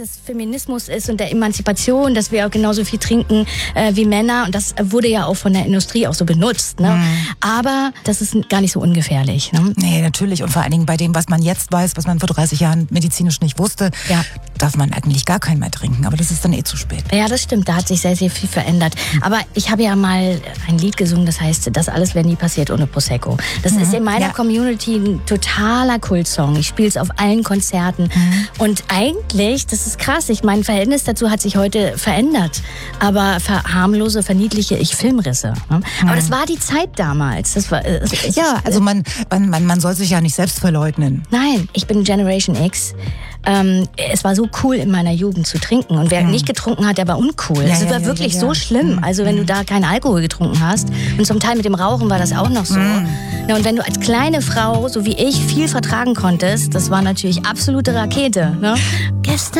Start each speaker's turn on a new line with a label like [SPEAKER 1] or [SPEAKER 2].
[SPEAKER 1] des Feminismus ist und der Emanzipation, dass wir auch genauso viel trinken wie Männer. Und das wurde ja auch von der Industrie auch so benutzt. Ne? Aber das ist gar nicht so ungefährlich. Ne?
[SPEAKER 2] Nee, natürlich. Und vor allen Dingen bei dem, was man jetzt weiß, was man vor 30 Jahren medizinisch nicht wusste, darf man eigentlich gar keinen mehr trinken. Aber das ist dann zu spät.
[SPEAKER 1] Ja, das stimmt. Da hat sich sehr, sehr viel verändert. Aber ich habe ja mal ein Lied gesungen, das heißt, das alles wäre nie passiert ohne Prosecco. Das ist in meiner Community ein totaler Kultsong. Ich spiele es auf allen Konzerten. Und eigentlich, das ist krass, mein Verhältnis dazu hat sich heute verändert. Aber verharmlose, verniedliche ich Filmrisse. Ne? Aber das war die Zeit damals. Das war,
[SPEAKER 2] also man soll sich ja nicht selbst verleugnen.
[SPEAKER 1] Nein, ich bin Generation X. Es war so cool in meiner Jugend zu trinken. Und wer nicht getrunken hat, der war uncool. Es war wirklich so schlimm. Also wenn du da keinen Alkohol getrunken hast. Und zum Teil mit dem Rauchen war das auch noch so. Ja, und wenn du als kleine Frau, so wie ich, viel vertragen konntest, das war natürlich absolute Rakete. Ne? Gestern